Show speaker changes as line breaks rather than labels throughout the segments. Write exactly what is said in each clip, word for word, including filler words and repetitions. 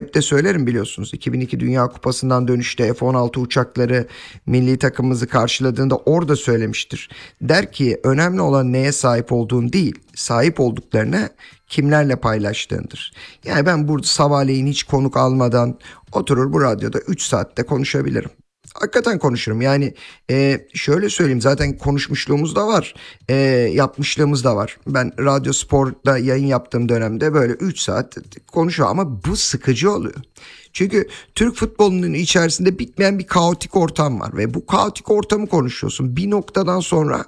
hep de söylerim biliyorsunuz. iki bin iki Dünya Kupası'ndan dönüşte F on altı uçakları milli takımımızı karşıladığında orada söylemiştir. Der ki önemli olan neye sahip olduğun değil, sahip olduklarını kimlerle paylaştığındır. Yani ben burada sabahleyin hiç konuk almadan oturur bu radyoda üç saatte konuşabilirim. Hakikaten konuşurum. Yani e, şöyle söyleyeyim, zaten konuşmuşluğumuz da var. E, yapmışlığımız da var. Ben Radyo Spor'da yayın yaptığım dönemde böyle üç saat konuşuyor ama bu sıkıcı oluyor. Çünkü Türk futbolunun içerisinde bitmeyen bir kaotik ortam var ve bu kaotik ortamı konuşuyorsun. Bir noktadan sonra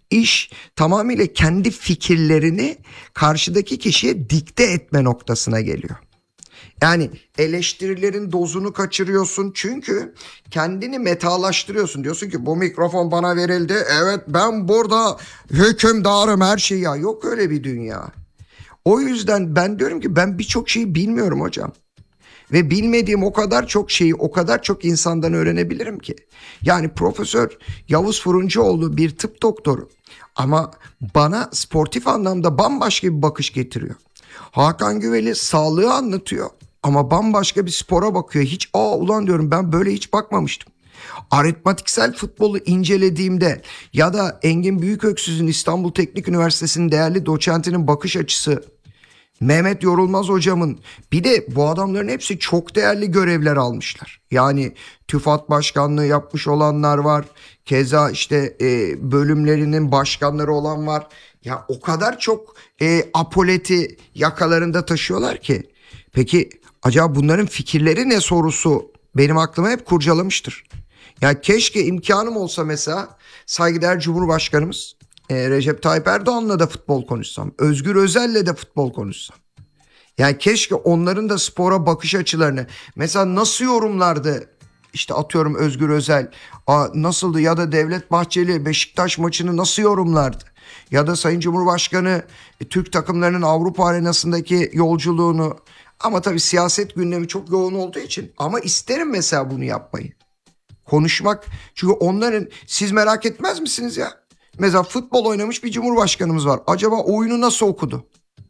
iş tamamıyla kendi fikirlerini karşıdaki kişiye dikte etme noktasına geliyor. Yani eleştirilerin dozunu kaçırıyorsun çünkü kendini metalaştırıyorsun. Diyorsun ki bu mikrofon bana verildi. Evet, ben burada hükümdarım, her şey ya. Yok öyle bir dünya. O yüzden ben diyorum ki ben birçok şeyi bilmiyorum hocam. Ve bilmediğim o kadar çok şeyi o kadar çok insandan öğrenebilirim ki. Yani Profesör Yavuz Furuncuoğlu bir tıp doktoru ama bana sportif anlamda bambaşka bir bakış getiriyor. Hakan Güveli sağlığı anlatıyor ama bambaşka bir spora bakıyor. Hiç aa ulan diyorum, ben böyle hiç bakmamıştım. Aritmatiksel futbolu incelediğimde ya da Engin Büyüköksüz'ün İstanbul Teknik Üniversitesi'nin değerli doçentinin bakış açısı, Mehmet Yorulmaz hocamın, bir de bu adamların hepsi çok değerli görevler almışlar. Yani TÜFAD başkanlığı yapmış olanlar var. Keza işte e, bölümlerinin başkanları olan var. Ya o kadar çok e, apoleti yakalarında taşıyorlar ki. Peki acaba bunların fikirleri ne sorusu benim aklıma hep kurcalamıştır. Ya keşke imkanım olsa mesela saygıdeğer Cumhurbaşkanımız e, Recep Tayyip Erdoğan'la da futbol konuşsam. Özgür Özel'le de futbol konuşsam. Yani keşke onların da spora bakış açılarını, mesela nasıl yorumlardı işte atıyorum Özgür Özel, a, nasıldı, ya da Devlet Bahçeli Beşiktaş maçını nasıl yorumlardı? Ya da Sayın Cumhurbaşkanı e, Türk takımlarının Avrupa arenasındaki yolculuğunu, ama tabii siyaset gündemi çok yoğun olduğu için, ama isterim mesela bunu yapmayı. Konuşmak, çünkü onların, siz merak etmez misiniz ya? Mesela futbol oynamış bir cumhurbaşkanımız var. Acaba oyunu nasıl okudu?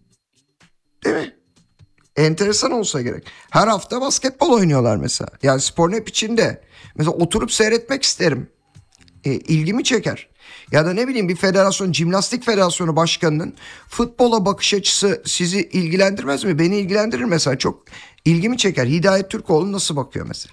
Değil mi? Enteresan olsa gerek. Her hafta basketbol oynuyorlar mesela. Yani sporun hep içinde. Mesela oturup seyretmek isterim. E, ilgimi çeker. Ya da ne bileyim, bir federasyon, jimnastik federasyonu başkanının futbola bakış açısı sizi ilgilendirmez mi? Beni ilgilendirir mesela. Çok ilgimi çeker. Hidayet Türkoğlu nasıl bakıyor mesela?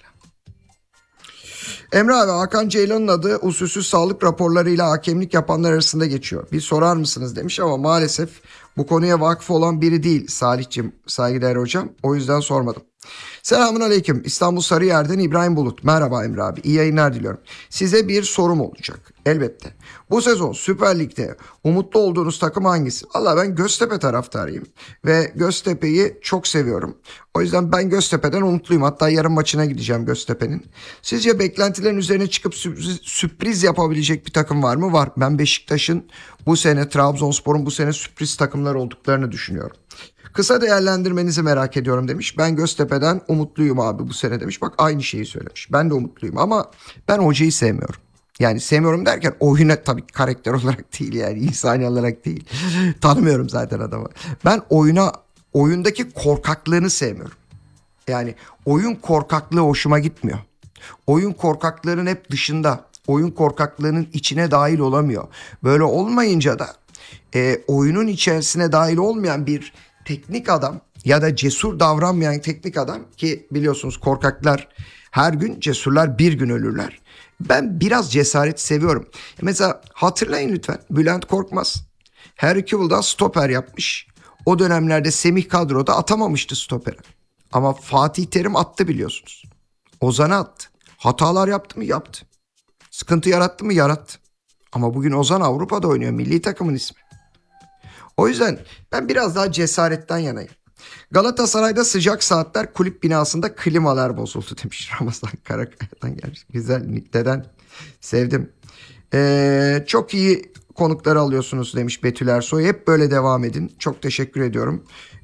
Emre abi, Hakan Ceylan'ın adı usulsüz sağlık raporlarıyla hakemlik yapanlar arasında geçiyor. Bir sorar mısınız demiş ama maalesef bu konuya vakıf olan biri değil Salih'cim, saygıdeğer hocam. O yüzden sormadım. Selamun aleyküm. İstanbul Sarıyer'den İbrahim Bulut. Merhaba Emre abi. İyi yayınlar diliyorum. Size bir sorum olacak. Elbette. Bu sezon Süper Lig'de umutlu olduğunuz takım hangisi? Valla ben Göztepe taraftarıyım. Ve Göztepe'yi çok seviyorum. O yüzden ben Göztepe'den umutluyum. Hatta yarın maçına gideceğim Göztepe'nin. Sizce beklentilerin üzerine çıkıp sürpriz, sürpriz yapabilecek bir takım var mı? Var. Ben Beşiktaş'ın bu sene, Trabzonspor'un bu sene sürpriz takımlar olduklarını düşünüyorum. Kısa değerlendirmenizi merak ediyorum demiş. Ben Göztepe'den umutluyum abi bu sene demiş. Bak aynı şeyi söylemiş. Ben de umutluyum ama ben hocayı sevmiyorum. Yani sevmiyorum derken oyuna, tabii karakter olarak değil, yani insani olarak değil. Tanımıyorum zaten adamı. Ben oyuna, oyundaki korkaklığını sevmiyorum. Yani oyun korkaklığı hoşuma gitmiyor. Oyun korkaklığının hep dışında. Oyun korkaklığının içine dahil olamıyor. Böyle olmayınca da e, oyunun içerisine dahil olmayan bir teknik adam ya da cesur davranmayan teknik adam, ki biliyorsunuz korkaklar her gün, cesurlar bir gün ölürler. Ben biraz cesaret seviyorum. Mesela hatırlayın lütfen, Bülent Korkmaz Harry Kewell'dan stoper yapmış. O dönemlerde Semih kadroda atamamıştı stoperi. Ama Fatih Terim attı biliyorsunuz. Ozan'a attı. Hatalar yaptı mı? Yaptı. Sıkıntı yarattı mı? Yarattı. Ama bugün Ozan Avrupa'da oynuyor. Milli takımın ismi. O yüzden ben biraz daha cesaretten yanayım. Galatasaray'da sıcak saatler kulüp binasında klimalar bozuldu demiş. Ramazan Karakaya'dan gelmiş. Güzel nükteden sevdim. Ee, çok iyi konukları alıyorsunuz demiş Betül Ersoy. Hep böyle devam edin. Çok teşekkür ediyorum.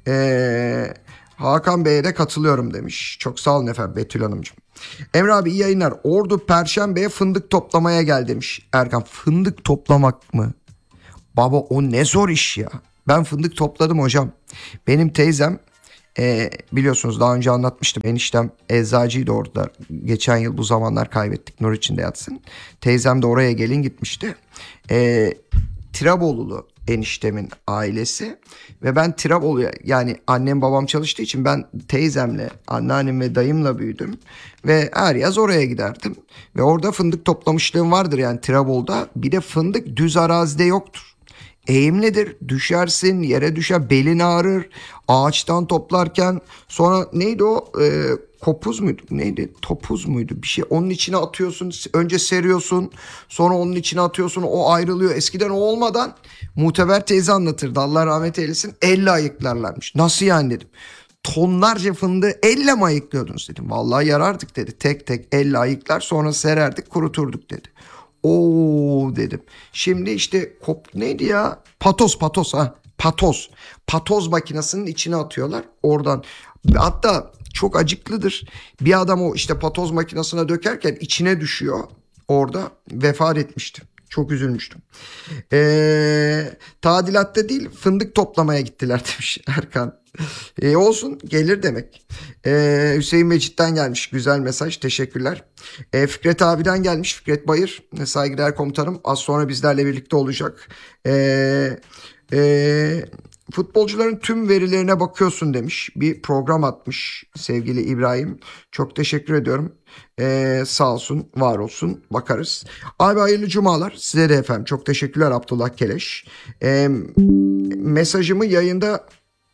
Ee, Hakan Bey'e de katılıyorum demiş. Çok sağ olun efendim Betül Hanımcığım. Emre abi iyi yayınlar. Ordu Perşembe'ye fındık toplamaya gel demiş Erkan. Fındık toplamak mı? Baba o ne zor iş ya. Ben fındık topladım hocam. Benim teyzem E, biliyorsunuz daha önce anlatmıştım. Eniştem eczacıydı orada. Geçen yıl bu zamanlar kaybettik. Nur içinde yatsın. Teyzem de oraya gelin gitmişti. E, Tirabolulu eniştemin ailesi ve ben Tirebolu'ya, yani annem babam çalıştığı için ben teyzemle, anneannem ve dayımla büyüdüm ve her yaz oraya giderdim ve orada fındık toplamışlığım vardır. Yani Tirebolu'da bir de fındık düz arazide yoktur. Eğimlidir, düşersin, yere düşer, belin ağrır, ağaçtan toplarken. Sonra neydi o, ee, kopuz muydu, neydi, topuz muydu, bir şey, onun içine atıyorsun, önce seriyorsun, sonra onun içine atıyorsun, o ayrılıyor. Eskiden o olmadan Muteber teyze anlatırdı, Allah rahmet eylesin, elle ayıklarlarmış. Nasıl yani dedim. Tonlarca fındığı elle mi ayıklıyordunuz dedim. Vallahi yarardık dedi, tek tek elle ayıklar, sonra sererdik, kuruturduk dedi. Oo dedim. Şimdi işte kop neydi ya? Patos patos ha. Patos. Patoz makinesinin içine atıyorlar. Oradan, hatta çok acıklıdır. Bir adam o işte patoz makinesine dökerken içine düşüyor. Orada vefat etmişti. Çok üzülmüştüm. Ee, tadilatta değil, fındık toplamaya gittiler demiş Erkan. E, olsun, gelir demek. Ee, Hüseyin Mecit'ten gelmiş güzel mesaj, teşekkürler. Ee, Fikret abiden gelmiş, Fikret Bayır, saygıdeğer komutanım, az sonra bizlerle birlikte olacak. Ee, e, futbolcuların tüm verilerine bakıyorsun demiş, bir program atmış sevgili İbrahim, çok teşekkür ediyorum. Ee, sağ olsun, var olsun, bakarız. Abi hayırlı cumalar size de efendim, çok teşekkürler Abdullah Keleş. Ee, mesajımı yayında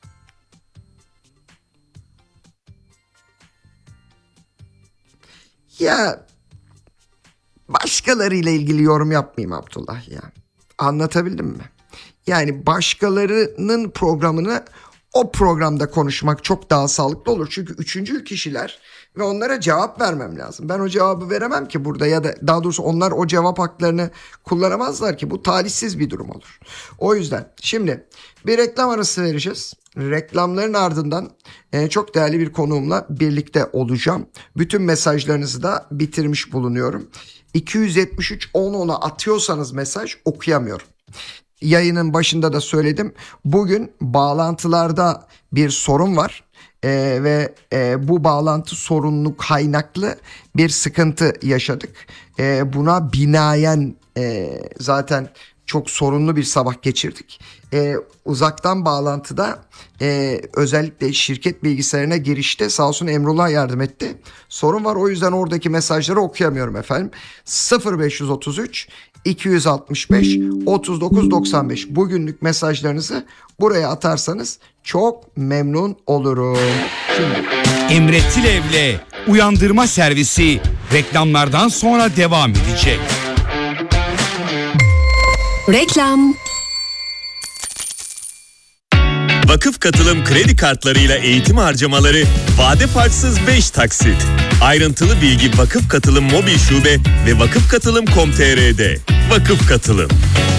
ya başkalarıyla ilgili yorum yapmayayım Abdullah ya. Anlatabildim mi? Yani başkalarının programını o programda konuşmak çok daha sağlıklı olur. Çünkü üçüncül kişiler ve onlara cevap vermem lazım. Ben o cevabı veremem ki burada, ya da daha doğrusu onlar o cevap haklarını kullanamazlar ki, bu talihsiz bir durum olur. O yüzden şimdi bir reklam arası vereceğiz. Reklamların ardından e, çok değerli bir konuğumla birlikte olacağım. Bütün mesajlarınızı da bitirmiş bulunuyorum. iki yüz yetmiş üç on ona atıyorsanız mesaj okuyamıyorum. Yayının başında da söyledim. Bugün bağlantılarda bir sorun var. Ee, ve e, bu bağlantı sorunlu kaynaklı bir sıkıntı yaşadık. Ee, buna binaen e, zaten çok sorunlu bir sabah geçirdik. Ee, uzaktan bağlantıda e, özellikle şirket bilgisayarına girişte sağ olsun Emrullah yardım etti. Sorun var, o yüzden oradaki mesajları okuyamıyorum efendim. sıfır beş otuz üç iki yüz altmış beş otuz dokuz doksan beş bugünlük mesajlarınızı buraya atarsanız çok memnun olurum. Şimdi
Emre Tilev'le uyandırma servisi reklamlardan sonra devam edecek.
Reklam.
Vakıf Katılım kredi kartlarıyla eğitim harcamaları vade farksız beş taksit. Ayrıntılı bilgi Vakıf Katılım mobil şube ve vakıf katılım nokta com nokta tr'de. Vakıf Katılım.